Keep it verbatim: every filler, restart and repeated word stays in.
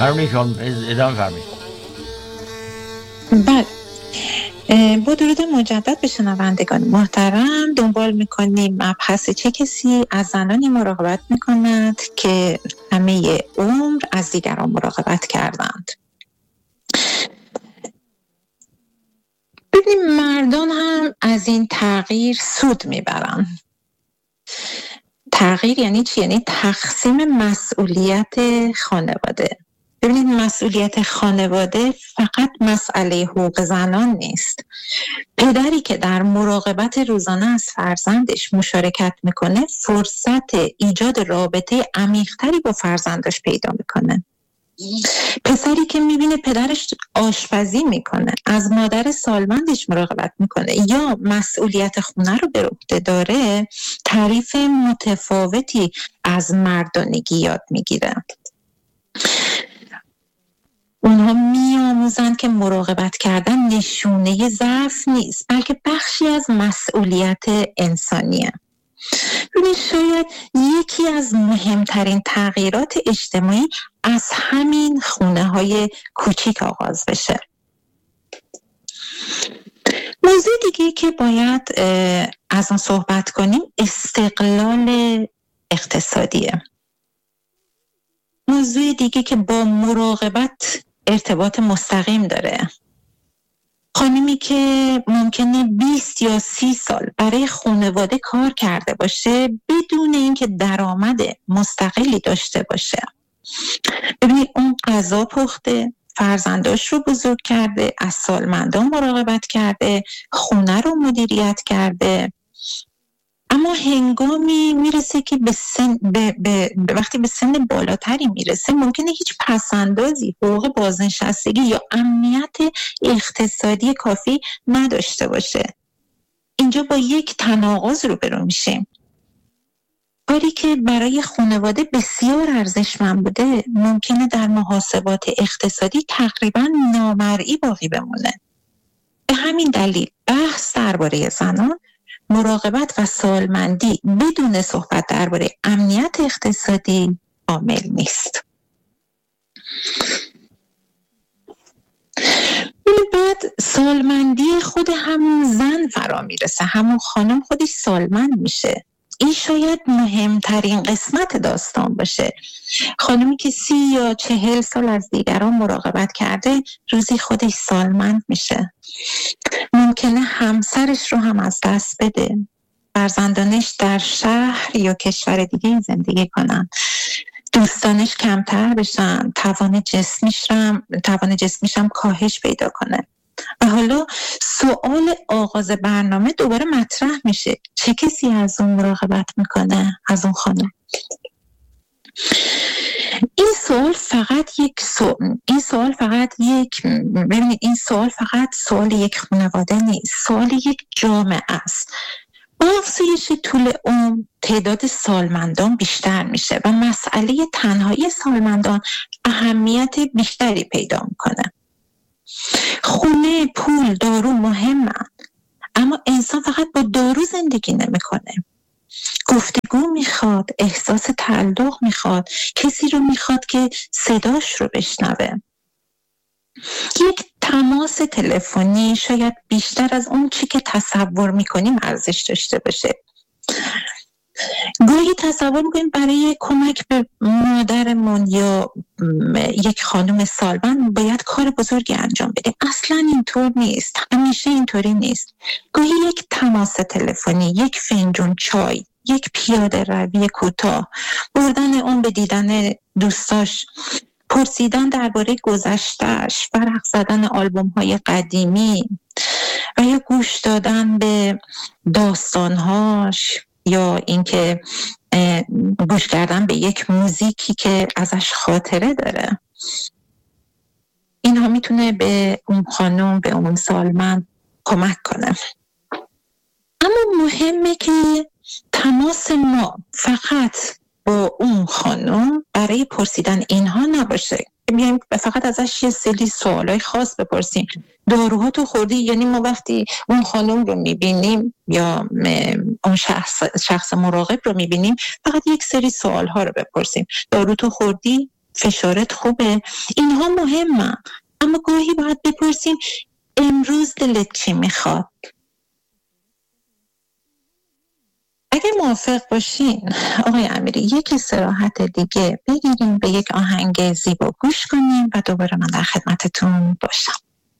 فرمایید خانم، ادامه فرمایید. بله، با درود مجدد به شنوندگان محترم، دنبال میکنیم مبحث چه کسی از زنانی مراقبت میکند که همه عمر از دیگران مراقبت کردند. ببینیم مردان هم از این تغییر سود میبرن. تغییر یعنی چی؟ یعنی تقسیم مسئولیت خانواده. ببینید مسئولیت خانواده فقط مسئله حقوق زنان نیست. پدری که در مراقبت روزانه از فرزندش مشارکت میکنه فرصت ایجاد رابطه عمیق‌تری با فرزندش پیدا میکنه. پسری که میبینه پدرش آشپزی میکنه، از مادر سالمندش مراقبت میکنه یا مسئولیت خونه رو به عهده داره، تعریف متفاوتی از مردانگی یاد میگیره. اونها میآموزن که مراقبت کردن نشونه ضعف نیست، بلکه بخشی از مسئولیت انسانیه. ببینید شاید یکی از مهمترین تغییرات اجتماعی از همین خونه های کوچیک آغاز بشه. موضوع دیگه که باید از اون صحبت کنیم استقلال اقتصادیه. موضوع دیگه که با مراقبت ارتباط مستقیم داره. خانمی که ممکنه بیست یا سی سال برای خانواده کار کرده باشه بدون اینکه درآمد مستقلی داشته باشه. ببینید اون غذا پخته، فرزنداش رو بزرگ کرده، از سالمندان مراقبت کرده، خونه رو مدیریت کرده، اما هنگامی میرسه که به سن به, به, به وقتی به سن بالاتری میرسه ممکنه هیچ پسندازی، حقوق بازنشستگی یا امنیت اقتصادی کافی نداشته باشه. اینجا با یک تناقض روبرو میشیم. کاری که برای خانواده بسیار ارزشمند بوده ممکنه در محاسبات اقتصادی تقریباً نامرئی باقی بمونه. به همین دلیل بحث درباره زنان، مراقبت و سالمندی بدون صحبت درباره امنیت اقتصادی عامل نیست. بعد سالمندی خود همون زن فرا میرسه، همون خانم خودش سالمند میشه. این شاید مهمترین قسمت داستان باشه. خانمی که سی یا چهل سال از دیگران مراقبت کرده روزی خودش سالمند میشه. ممکنه همسرش رو هم از دست بده، فرزندانش در شهر یا کشور دیگه زندگی کنن، دوستانش کمتر بشن، توان جسمیش هم توان جسمیش هم کاهش پیدا کنه. و حالا سوال آغاز برنامه دوباره مطرح میشه، چه کسی از اون مراقبت میکنه، از اون خانم؟ این سوال فقط یک سوال این سوال فقط یک ببینید این سوال فقط سوال یک خانواده نیست، سوال یک جامعه است. با افزایش طول عمر تعداد سالمندان بیشتر میشه و مسئله تنهایی سالمندان اهمیت بیشتری پیدا میکنه. خونه، پول، دارو مهمن، اما انسان فقط با دارو زندگی نمیکنه. گفتگو میخواد، احساس تعلق میخواد، کسی رو میخواد که صداش رو بشنوه. یک تماس تلفنی شاید بیشتر از اون چی که تصور میکنیم ارزش داشته باشه. گاهی تصور میکنیم برای کمک به مادرمون یا یک خانم سالمند باید کار بزرگی انجام بدیم. اصلا اینطور نیست، همیشه اینطوری نیست. گاهی یک تماس تلفنی، یک فنجون چای، یک پیاده روی کوتاه، بردن اون به دیدن دوستاش، پرسیدن درباره گذشته‌اش، ورق زدن آلبوم‌های قدیمی و یا گوش دادن به داستان‌هاش یا اینکه گوش کردن به یک موزیکی که ازش خاطره داره. اینها میتونه به اون خانم، به اون سالمند کمک کنه. اما مهمه که تماس ما فقط با اون خانم برای پرسیدن اینها نباشه. میایم فقط ازش یه سری سوالای خاص بپرسیم. داروها تو خوردی؟ یعنی ما وقتی اون خانم رو میبینیم یا اون شخص شخص مراقب رو میبینیم فقط یک سری سوالها رو بپرسیم. دارو تو خوردی؟ فشارت خوبه؟ اینها مهمه، اما گاهی باید بپرسیم امروز دلت چی میخواد؟ اگه موافق باشین آقای امیری یک استراحت دیگه بگیریم، به یک آهنگ زیبا گوش کنیم و دوباره من در خدمتتون باشم.